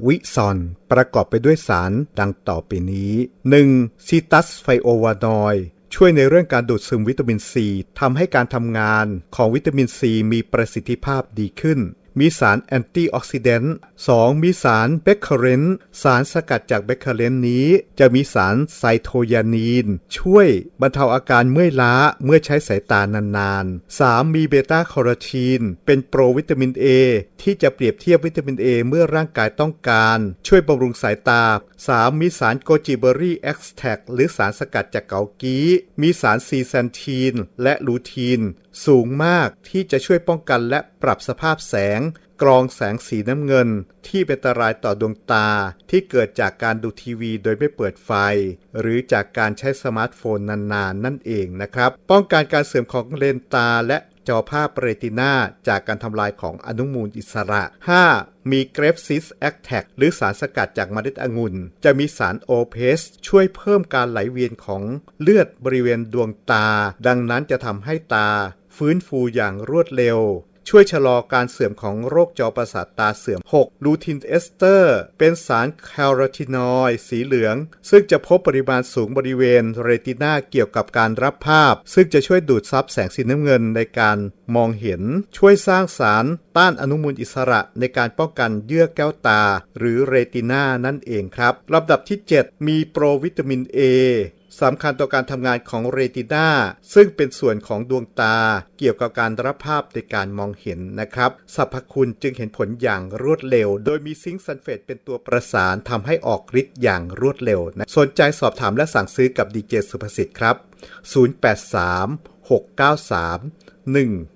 วิซอนประกอบไปด้วยสารดังต่อไปนี้ 1. ซีตัสไฟโอวานอยด์ช่วยในเรื่องการดูดซึมวิตามินซีทำให้การทำงานของวิตามินซีมีประสิทธิภาพดีขึ้นมีสารแอนตี้ออกซิแดนต์ 2. มีสารเบคเคอเรนต์สารสกัดจากเบคเคอเรนต์นี้จะมีสารไซโทไยานีนช่วยบรรเทาอาการเมื่อยล้าเมื่อใช้สายตานานๆ 3. มีเบต้าแคโรทีนเป็นโปรวิตามิน A ที่จะเปรียบเทียบวิตามิน A เมื่อร่างกายต้องการช่วยบำรุงสายตา 3. มีสารโกจิเบอรี่เอ็กซ์แทรคหรือสารสกัดจากเกากี้มีสารซีแซนทีนและลูทีนสูงมากที่จะช่วยป้องกันและปรับสภาพแสงกรองแสงสีน้ำเงินที่เป็นอันตรายต่อดวงตาที่เกิดจากการดูทีวีโดยไม่เปิดไฟหรือจากการใช้สมาร์ทโฟนนานๆนั่นเองนะครับป้องกันการเสื่อมของเลนส์ตาและจอภาพเรตินาจากการทำลายของอนุมูลอิสระ 5. มีเกรฟซิสแอคแทกหรือสารสกัดจากเมล็ดองุ่นจะมีสารโอเพสช่วยเพิ่มการไหลเวียนของเลือดบริเวณดวงตาดังนั้นจะทำให้ตาฟื้นฟูอย่างรวดเร็วช่วยชะลอการเสื่อมของโรคจอประสาทตาเสื่อม 6. ลูทินเอสเตอร์เป็นสารแคโรทีนอยด์สีเหลืองซึ่งจะพบปริมาณสูงบริเวณเรตินาเกี่ยวกับการรับภาพซึ่งจะช่วยดูดซับแสงสีน้ำเงินในการมองเห็นช่วยสร้างสารต้านอนุมูลอิสระในการป้องกันเยื่อแก้วตาหรือเรตินานั่นเองครับลำดับที่ 7 มีโปรวิตามิน Aสำคัญต่อการทำงานของเรตินาซึ่งเป็นส่วนของดวงตาเกี่ยวกับการรับภาพในการมองเห็นนะครับสรรพคุณจึงเห็นผลอย่างรวดเร็วโดยมีซิงค์ซัลเฟตเป็นตัวประสานทำให้ออกฤทธิ์อย่างรวดเร็วนะสนใจสอบถามและสั่งซื้อกับดีเจสุภสิทธิ์ครับ083 693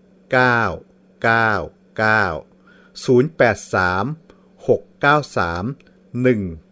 1999 083 693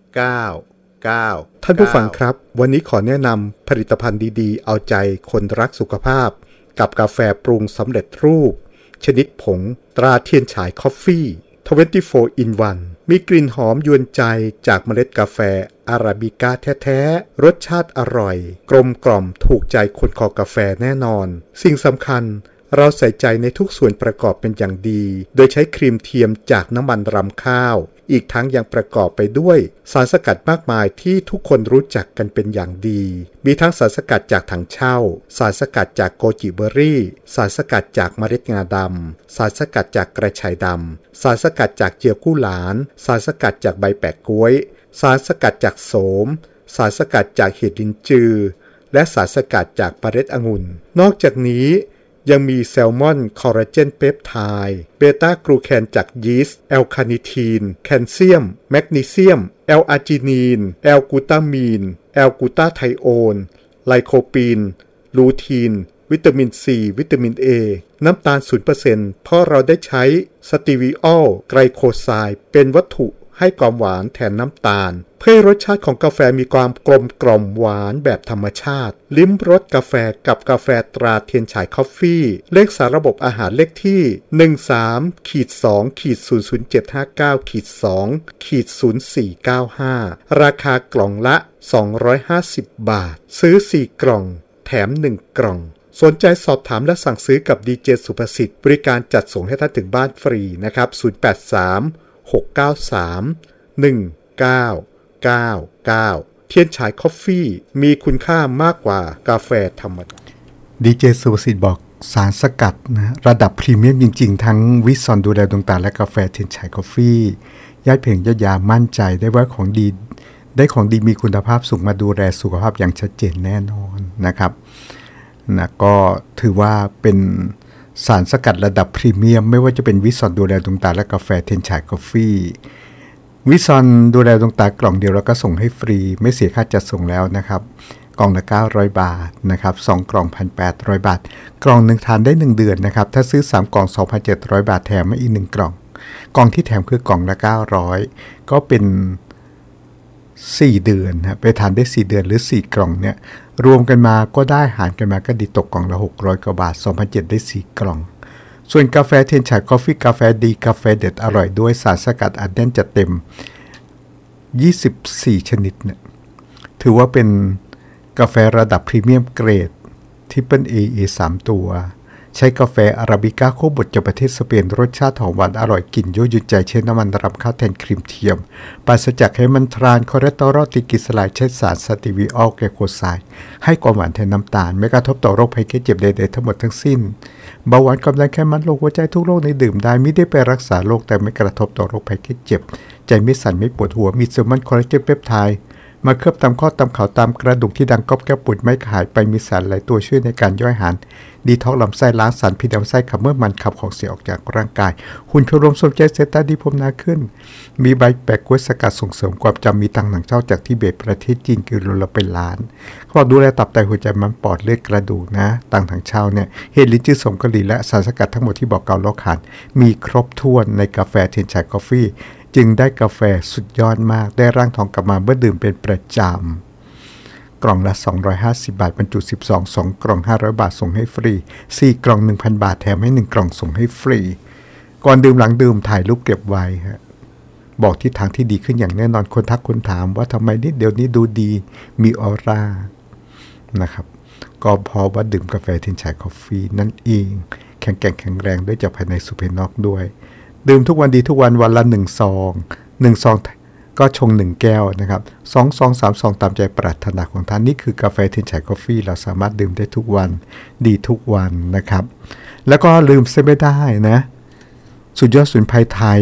1999ท่านผู้ฟังครับวันนี้ขอแนะนำผลิตภัณฑ์ดีๆเอาใจคนรักสุขภาพกับกาแฟปรุงสำเร็จรูปชนิดผงตราเทียนฉายคอฟฟี่24 in 1มีกลิ่นหอมยวนใจจากเมล็ดกาแฟอาราบิก้าแท้ๆรสชาติอร่อยกลมกล่อมถูกใจคนคอกาแฟแน่นอนสิ่งสำคัญเราใส่ใจในทุกส่วนประกอบเป็นอย่างดีโดยใช้ครีมเทียมจากน้ำมันรำข้าวอีกทั้งยังประกอบไปด้วยสารสกัดมากมายที่ทุกคนรู้จักกันเป็นอย่างดีมีทั้งสารสกัดจากถังเช่าสารสกัดจากโกจิเบอรี่สารสกัดจากเมล็ดงาดำสารสกัดจากกระชายดำสารสกัดจากเจียวกู้หลานสารสกัดจากใบแปะก๊วยสารสกัดจากโสมสารสกัดจากเห็ดลินจือและสารสกัดจากเมล็ดองุ่นนอกจากนี้ยังมีแซลมอนคอลลาเจนเปปไทด์เบต้ากลูแคนจากยีสต์แอลคาเนทีนแคลเซียมแมกนีเซียมแอลอาร์จินีนแอลกลูตามีนแอลกลูตาไทโอนไลโคปีนลูทีนวิตามินซีวิตามิน A น้ำตาล 0% เพราะเราได้ใช้สตีวิออลไกลโคไซด์เป็นวัตถุให้ความหวานแทนน้ำตาลเพื่อให้รสชาติของกาแฟมีความกลมกล่อมหวานแบบธรรมชาติลิ้มรสกาแฟกับกาแฟตราเทียนฉายคอฟฟี่เลขสารระบบอาหารเลขที่ 13-2-00759-2-0495 ราคากล่องละ250 บาทซื้อ4กล่องแถม1กล่องสนใจสอบถามและสั่งซื้อกับดีเจสุภสิทธิ์บริการจัดส่งให้ท่านถึงบ้านฟรีนะครับ083 693 1999เทียนฉายคอฟฟี่มีคุณค่ามากกว่ากาแฟธรรมดาดีเจสุภสิทธิ์บอกสารสกัดนะระดับพรีเมียมจริงๆทั้งวิซอนดูแลดวงตาและกาแฟเทียนฉายคอฟฟี่ญาติเพียงญาติยามั่นใจได้ว่าของดีมีคุณภาพสูงมาดูแลสุขภาพอย่างชัดเจนแน่นอนนะครับนะก็ถือว่าเป็นสารสกัดระดับพรีเมียมไม่ว่าจะเป็นวิซอนดูแลดวงตาและกาแฟเทียนฉายคอฟฟี่วิซอนดูแลดวงตากล่องเดียวเราก็ส่งให้ฟรีไม่เสียค่าจัดส่งแล้วนะครับกล่องละ900 บาทนะครับ2กล่อง 1,800 บาทกล่องนึงทานได้1เดือนนะครับถ้าซื้อ3กล่อง 2,700 บาทแถมมาอีก1กล่องกล่องที่แถมคือกล่องละ900ก็เป็น4เดือนนะไปทานได้4เดือนหรือ4กล่องเนี่ยรวมกันมาก็ได้หารกันมาก็ดีตกกล่องละ600กว่าบาท 2,700 ได้4กล่องส่วนกาแฟเทียนฉายกาแฟกาแฟดีกาแฟเด็ดอร่อยด้วยสารสกัดอัดแน่นจัดเต็ม24ชนิดเนี่ยถือว่าเป็นกาแฟระดับพรีเมียมเกรดTriple A 3ตัวใช้กาแฟอาราบิก้าโคบดจากประเทศสเปนรสชาติหอมหวานอร่อยกลิ่นยั่วยุใจใช้น้ำมันรำข้าวแทนครีมเทียมปราศจากไขมันทรานคอเลสเตอรอลติกิสลายใช้สารสตีวิออลแกลโคไซด์ให้ความหวานแทนน้ำตาลไม่กระทบต่อโรคภัยไข้เจ็บใดๆทั้งหมดทั้งสิ้นเบาหวานความดันไขมันโรคหัวใจทุกโรคในดื่มได้ไม่ได้ไปรักษาโรคแต่ไม่กระทบต่อโรคภัยไข้เจ็บใจไม่สั่นไม่ปวดหัวมีเซลมันคอลลาเจนเปปไทด์มาเคลือบตามข้อตามเขาตามกระดูกที่ดังก๊อบแก้ปวดไม่หายไปมีสารหลายตัวช่วยในการย่อยอาหารดีท็อกซ์ลำไส้ล้างสารพิษลำไส้ขับเมื่อมันขับของเสียออกจากร่างกายหุ่นพรมสมใจเซตาดีพรมนาขึ้นมีใบแปะกล้วยสกัดส่งเสริมความจำมีตังหนังเจ้าจากทิเบตประเทศจีนกิโลละเป็นล้านเขาบอกดูแลตับไตหัวใจมันปอดเลือดกระดูกนะตังถังเช่าเนี่ยเห็ดลิ้นจือสมกะหรี่และสารสกัดทั้งหมดที่บอกเกาโลขานมีครบถ้วนในกาแฟเทนชัยกาแฟจึงได้กาแฟสุดยอดมากได้ร่างทองกลับมาเมื่อดื่มเป็นประจำกล่องละ250 บาทบรรจุ12 2กล่อง500 บาทส่งให้ฟรี4กล่อง 1,000 บาทแถมให้1กล่องส่งให้ฟรีก่อนดื่มหลังดื่มถ่ายรูปเก็บไว้ฮะบอกทิศทางที่ดีขึ้นอย่างแน่นอนคนทักคนถามว่าทำไมนิดเดี๋ยวนี้ดูดีมีออร่านะครับก็เพราะว่าดื่มกาแฟเทนชัยกาแฟนั่นเองแข็งแกร่งแข็งแรงด้วยจากภายในสู่ภายนอกด้วยดื่มทุกวันดีทุกวันวันละ1 ซอง1 ซองก็ชง1แก้วนะครับ2 ซอง3 ซองตามใจปรารถนาของท่านนี่คือกาแฟเทนชัยกาแฟเราสามารถดื่มได้ทุกวันดีทุกวันนะครับแล้วก็ลืมเสียไม่ได้นะสุดยอดสมุนไพรไทย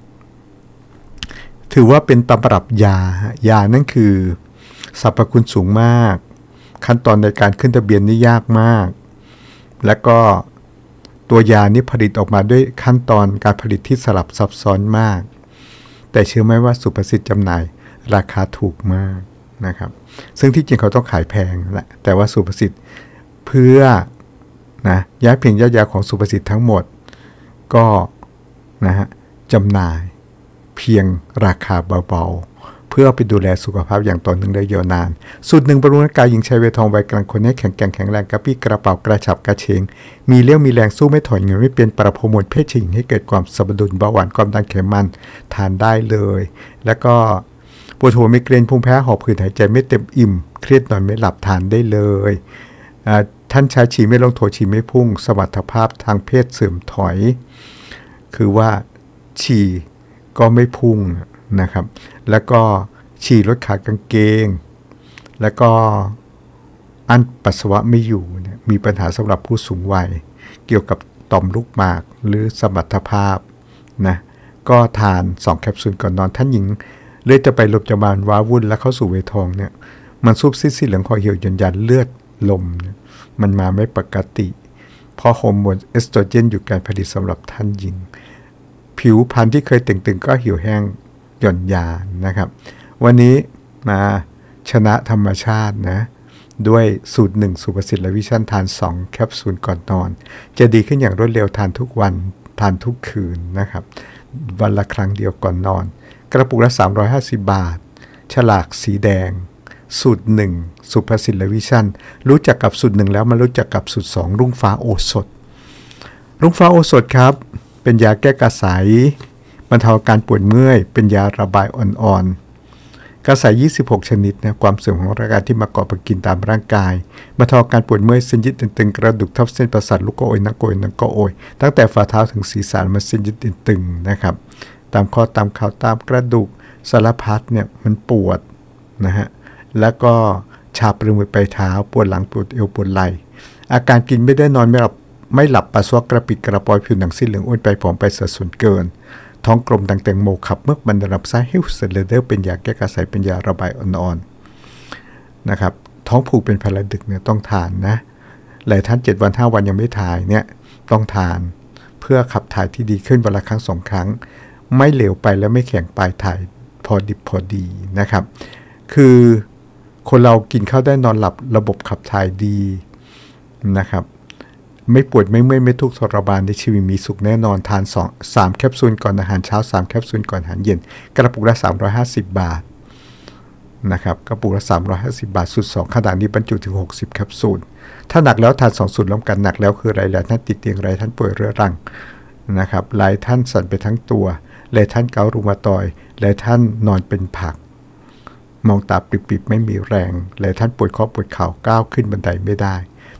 ถือว่าเป็นตำรับยานั่นคือสรรพคุณสูงมากขั้นตอนในการขึ้นทะเบียนนี่ยากมากแล้วก็ตัวยานี้ผลิตออกมาด้วยขั้นตอนการผลิตที่สลับซับซ้อนมากแต่เชื่อไหมว่าสุภสิทธิ์จำหน่ายราคาถูกมากนะครับซึ่งที่จริงเขาต้องขายแพงแหละแต่ว่าสุภสิทธิ์เพื่อนะย้ายเพียงยาของสุภสิทธิ์ทั้งหมดก็นะฮะจำหน่ายเพียงราคาเบาๆเพื่อไปดูแลสุขภาพอย่างต่อเนื่องได้ยาวนานสูตรหนึ่งบำรุงร่างกายหญิงชายวัยทองวัยกลางคนให้แข็งแกร่งแข็งแรงกระปี้กระเป๋ากระฉับกระเฉงมีเลี้ยวมีแรงสู้ไม่ถอยเงินไม่เป็นปรับฮอร์โมนเพศหญิงให้เกิดความสมดุลเบาหวานความดันไขมันทานได้เลยแล้วก็ปวดหัวไมเกรนภูมิแพ้หอบหืดหายใจไม่เต็มอิ่มเครียดนอนไม่หลับทานได้เลยท่านชายฉี่ไม่ลงโถฉี่ไม่พุ่งสมรรถภาพทางเพศเสื่อมถอยคือว่าฉี่ก็ไม่พุ่งนะครับแล้วก็ฉี่ลดขากางเกงแล้วก็อั้นปัสสาวะไม่อยู่เนี่ยมีปัญหาสำหรับผู้สูงวัยเกี่ยวกับต่อมลูกหมากหรือสมรรถภาพนะก็ทาน2แคปซูลก่อนนอนท่านหญิงเลยจะไปลมจบาลว้าวุ่นและเข้าสู่วัยทองเนี่ยมันซุบซิดสีเหลืองคอเหี่ยวยันเลือดลมมันมาไม่ปกติเพราะฮอร์โมนเอสโตรเจนอยู่การผลิตสำหรับท่านหญิงผิวพรรณที่เคยตึงๆก็เหี่ยวแห้งหย่อนยานนะครับวันนี้มาชนะธรรมชาตินะด้วยสูตร1สุภสิทธิ์และวิชั่นทาน2แคปซูลก่อนนอนจะดีขึ้นอย่างรวดเร็วทานทุกวันทานทุกคืนนะครับวันละครั้งเดียวก่อนนอนกระปุกละ350 บาทฉลากสีแดงสูตร1สุภสิทธิ์และวิชั่นรู้จักกับสูตร1แล้วมารู้จักกับสูตร2รุ่งฟ้าโอสถรุ่งฟ้าโอสถครับเป็นยาแก้กระสายบรรเทาการปวดเมื่อยเป็นยาระบายอ่อนๆกระสาย26ชนิดนะความเสื่อมของร่างกายที่มาเกาะกินตามร่างกายบรรเทาการปวดเมื่อยเส้นยึดตึงๆกระดูกทับเส้นประสาทลูกก็โอยนักโอยนักก็โอยตั้งแต่ฝ่าเท้าถึงศีรษะมันเส้นยึดตึงๆนะครับตามข้อตามเข่าตามกระดูกสารพัดเนี่ยมันปวดนะฮะแล้วก็ชาปมือไปเท้าปวดหลังปวดเอวปวดไหล่อาการกินไม่ได้นอนไม่หลับปัสสาวะกระปิดกระปอยผิวหนังสิ้นเหลืองอ้วนไปผอมไปสัดส่วนเกินท้องกลมดังแตงโมขับเมื่อมันได้รับสารฮิวสเลเดอร์เป็นยาแก้กระสายเป็นยาระบายอ่อนๆนะครับท้องผูกเป็นพาราดึกเนี่ยต้องทานนะหลายท่าน7 วัน 5 วันยังไม่ถ่ายเนี่ยต้องทานเพื่อขับถ่ายที่ดีขึ้นวันละครั้ง2 ครั้งไม่เหลวไปแล้วไม่แข็งปลายถ่ายพอดิบพอดีนะครับคือคนเรากินข้าวได้นอนหลับระบบขับถ่ายดีนะครับไม่ปวดไม่เมื่อยไม่ทุกข์ทรมานในชีวิตมีสุขแน่นอนทาน3แคปซูลก่อนอาหารเช้า3แคปซูลก่อนอาหารเย็นกระปุกละ350 บาทนะครับกระปุกละ350 บาทสูตร2ขนาดนี้บรรจุถึง60แคปซูลถ้าหนักแล้วทาน2สูตรร่วมกันหนักแล้วคือหลายท่านติดเตียงหลายท่านป่วยเรื้อรังนะครับหลายท่านสั่นไปทั้งตัวหลายท่านเการูมาตอยหลายท่านนอนเป็นผักมองตาปิบๆไม่มีแรงหลายท่านปวดข้อปวดเข่าก้าวขึ้นบันไดไม่ได้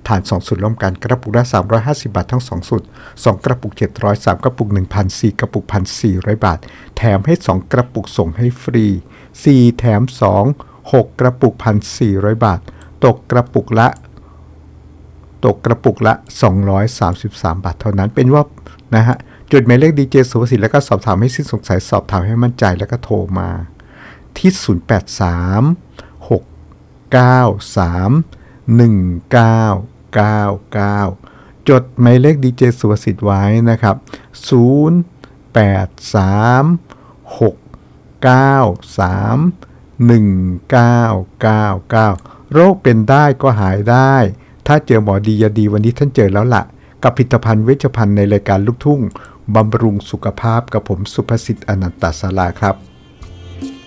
ทาน2สูตรร่วมกันกระปุกละ350 บาททั้ง2สูตร2กระปุก700 3กระปุก 1,000 4กระปุก 1,400 บาทแถมให้2กระปุกส่งให้ฟรี4แถม2 6กระปุก 1,400 บาทตกกระปุกละ233 บาทเท่านั้นเป็นว่านะฮะจดหมายเลขดีเจสุภสิทธิ์แล้วก็สอบถามให้สิ้นสงสัยสอบถามให้มั่นใจแล้วก็โทรมาที่083 693 1999จดหมายเลขดีเจสุภสิทธิ์ไว้นะครับ083 693 1999โรคเป็นได้ก็หายได้ถ้าเจอหมอดียาดีวันนี้ท่านเจอแล้วล่ะกับผลิตภัณฑ์เวชภัณฑ์ในรายการลูกทุ่งบำรุงสุขภาพกับผมสุภสิทธิ์อนันตศาลาครับ